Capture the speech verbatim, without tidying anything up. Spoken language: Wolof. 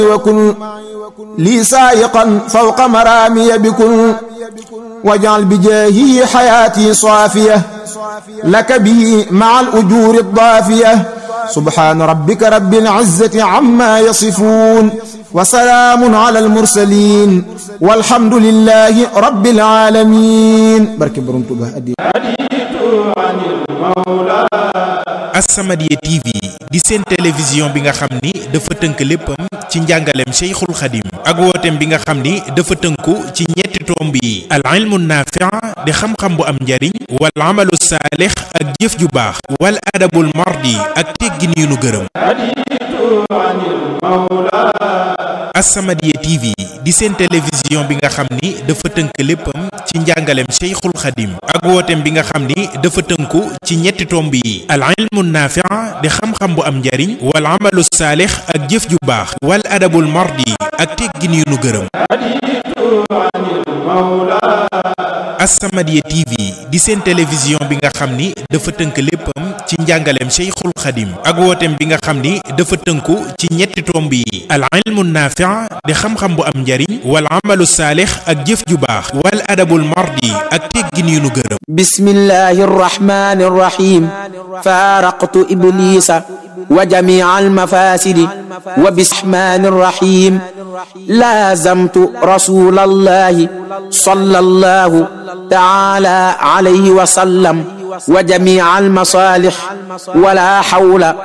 وكن لي سائقا فوق مرامي بكن واجعل بجاهي حياتي صافية لك به مع الأجور الضافية سبحان ربك رب العزة عما يصفون وسلام على المرسلين والحمد لله رب العالمين برك برم توبا أدي As-Samadiyya T V di seen télévision bi nga xam ni dafa tënk léppam ci njàngaleem Cheikhul Khadim ak wooteem bi nga xam ni dafa tënku ci ñetti tomb yi al ilmu naafi' di xam-xam bu am njariñ wal amalu saalix ak jëf ju baax wal adabul mardi ak teggin yu nu gërëm. As-Samadiyya T V di seen télévision bi nga xam ni dafa tënk léppam ci njàngaleem Cheikhul Khadim ak wooteem bi nga xam ni dafa tënku ci ñetti tomb yi al ilmu naafi' di xam-xam bu am njariñ wal amalu saalix ak jëf ju baax wal adabul mardi ak teggin yu nu gërëm. As-Samadiyya T V di seen télévision bi nga xam ni dafa tënk léppam ci njàngaleem Cheikhul Khadim ak wooteem bi nga xam ni dafa tënku ci ñetti tomb yi al ilmu naafi' di xam-xam bu am njariñ wal amalu saalix ak jëf ju baax wal adabul mardi ak teggin yu nu gërëm. bismillahi rrahmani rrahim faaraqtu iblisa wa jami'a almafasidi wa bismillahir rahim laazamtu rasulallahi sallallahu ta'ala alayhi wa sallam wa jami'a almasalih wala hawla